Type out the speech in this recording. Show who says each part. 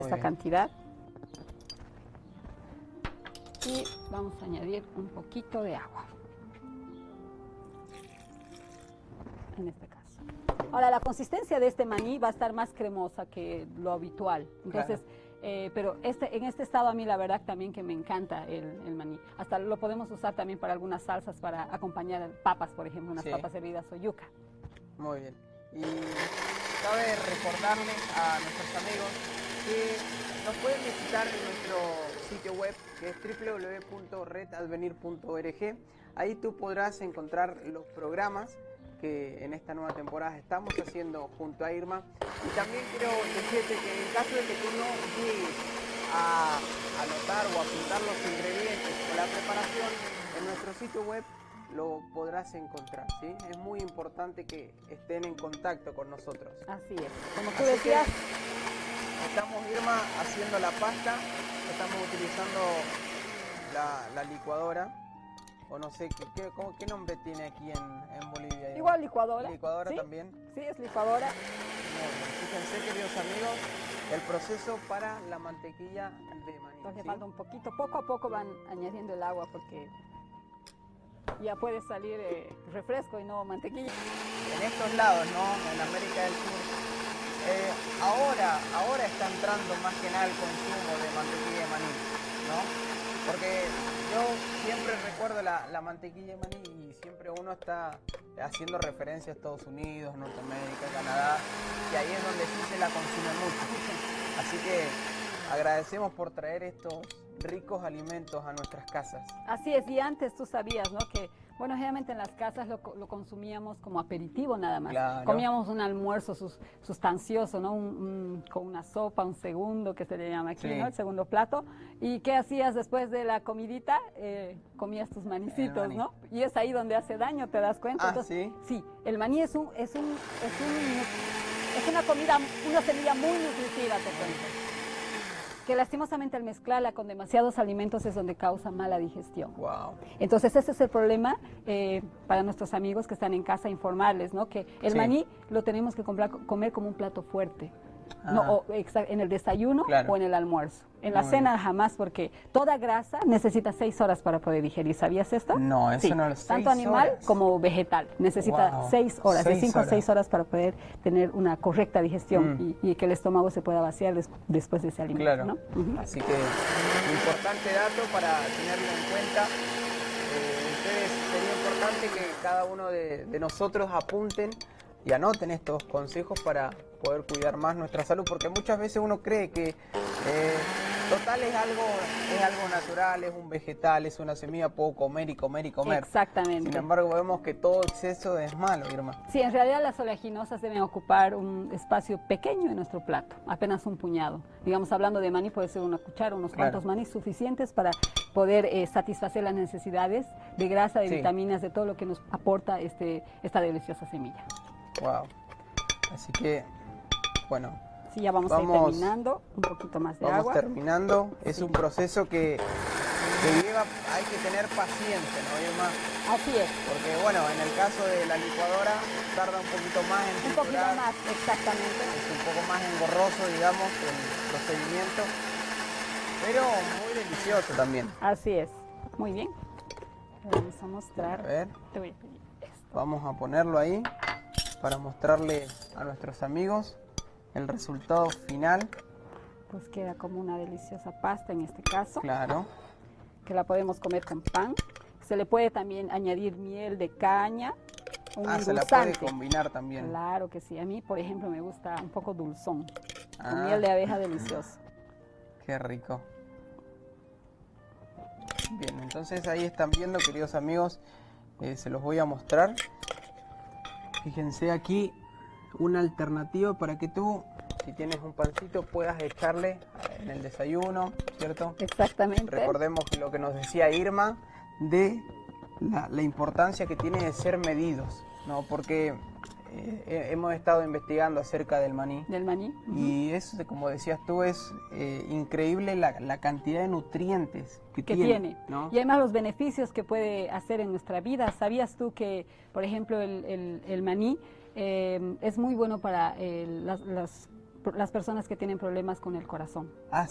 Speaker 1: esta cantidad. Y vamos a añadir un poquito de agua. En este caso. Ahora, la consistencia de este maní va a estar más cremosa que lo habitual. Entonces, claro. Pero en este estado a mí la verdad también que me encanta el maní. Hasta lo podemos usar también para algunas salsas, para acompañar papas, por ejemplo, unas papas hervidas o yuca.
Speaker 2: Muy bien. Y cabe recordarles a nuestros amigos que nos pueden visitar en nuestro sitio web, que es www.redadvenir.org. Ahí tú podrás encontrar los programas que en esta nueva temporada estamos haciendo junto a Irma. Y también quiero decirte que en caso de que tú no llegues a anotar o apuntar los ingredientes o la preparación, en nuestro sitio web lo podrás encontrar, ¿sí? Es muy importante que estén en contacto con nosotros.
Speaker 1: Así es. Como tú decías,
Speaker 2: estamos, Irma, haciendo la pasta, estamos utilizando la licuadora. O no sé, ¿qué nombre tiene aquí en Bolivia?
Speaker 1: Igual licuadora.
Speaker 2: ¿Licuadora
Speaker 1: ¿Sí?
Speaker 2: también?
Speaker 1: Sí, es licuadora.
Speaker 2: Fíjense, queridos amigos, el proceso para la mantequilla de maní.
Speaker 1: Entonces falta un poquito, poco a poco van añadiendo el agua porque ya puede salir refresco y no mantequilla.
Speaker 2: En estos lados, ¿no? En América del Sur, ahora está entrando más que nada el consumo de mantequilla de maní, ¿no? Porque yo siempre recuerdo la mantequilla de maní y siempre uno está haciendo referencia a Estados Unidos, Norteamérica, Canadá, y ahí es donde sí se la consume mucho. Así que agradecemos por traer estos ricos alimentos a nuestras casas.
Speaker 1: Así es, y antes tú sabías, ¿no? Que, bueno, generalmente en las casas lo consumíamos como aperitivo nada más.
Speaker 2: Claro.
Speaker 1: Comíamos un almuerzo sustancioso, ¿no? Con una sopa, un segundo, que se le llama aquí, ¿no? El segundo plato. ¿Y qué hacías después de la comidita? Comías tus manicitos,
Speaker 2: maní,
Speaker 1: ¿no? Y es ahí donde hace daño, ¿te das cuenta? Entonces,
Speaker 2: ¿sí?
Speaker 1: Sí, el maní es una comida, una semilla muy nutritiva, te cuento. Que lastimosamente al mezclarla con demasiados alimentos es donde causa mala digestión.
Speaker 2: Wow.
Speaker 1: Entonces ese es el problema para nuestros amigos que están en casa, informarles, ¿no? Que el maní lo tenemos que comer como un plato fuerte. No, en el desayuno o en el almuerzo. En la cena jamás, porque toda grasa necesita 6 horas para poder digerir. ¿Sabías esto?
Speaker 2: No, eso no lo sé.
Speaker 1: Tanto animal como vegetal. Necesita 6 horas, de 5 a 6 horas para poder tener una correcta digestión y que el estómago se pueda vaciar después de ese alimento.
Speaker 2: Claro.
Speaker 1: ¿No?
Speaker 2: Así que importante dato para tenerlo en cuenta. Ustedes, sería importante que cada uno de nosotros apunten y anoten estos consejos para poder cuidar más nuestra salud, porque muchas veces uno cree que total es algo natural, es un vegetal, es una semilla, puedo comer y comer y comer.
Speaker 1: Exactamente.
Speaker 2: Sin embargo, vemos que todo exceso es malo, Irma.
Speaker 1: Sí, en realidad las oleaginosas deben ocupar un espacio pequeño en nuestro plato, apenas un puñado. Digamos, hablando de maní, puede ser una cuchara, unos cuantos maní suficientes para poder satisfacer las necesidades de grasa, de vitaminas, de todo lo que nos aporta esta deliciosa semilla.
Speaker 2: Wow. Así que, bueno.
Speaker 1: Sí, ya vamos a ir terminando, un poquito más de agua.
Speaker 2: Vamos terminando, es un proceso que lleva, hay que tener paciencia, ¿no, Irma?
Speaker 1: Así es.
Speaker 2: Porque, bueno, en el caso de la licuadora tarda un poquito más en triturar.
Speaker 1: Un poquito más, exactamente.
Speaker 2: Es un poco más engorroso, digamos, el procedimiento, pero muy delicioso también.
Speaker 1: Así es. Muy bien. Vamos a mostrar.
Speaker 2: A ver,
Speaker 1: te voy a pedir esto.
Speaker 2: Vamos a ponerlo ahí para mostrarle a nuestros amigos el resultado final.
Speaker 1: Pues queda como una deliciosa pasta en este caso.
Speaker 2: Claro.
Speaker 1: Que la podemos comer con pan. Se le puede también añadir miel de caña.
Speaker 2: Se la puede combinar también.
Speaker 1: Claro que sí. A mí, por ejemplo, me gusta un poco dulzón. Con miel de abeja delicioso.
Speaker 2: Qué rico. Bien, entonces ahí están viendo, queridos amigos, se los voy a mostrar. Fíjense aquí una alternativa para que tú, si tienes un pancito, puedas echarle en el desayuno, ¿cierto?
Speaker 1: Exactamente.
Speaker 2: Recordemos lo que nos decía Irma de la importancia que tiene de ser medidos, ¿no? Porque hemos estado investigando acerca del maní.
Speaker 1: Del maní.
Speaker 2: Y es, como decías tú, es increíble la cantidad de nutrientes que tiene, ¿no?
Speaker 1: Y además los beneficios que puede hacer en nuestra vida. ¿Sabías tú que, por ejemplo, el maní es muy bueno para las personas que tienen problemas con el corazón.
Speaker 2: Ah,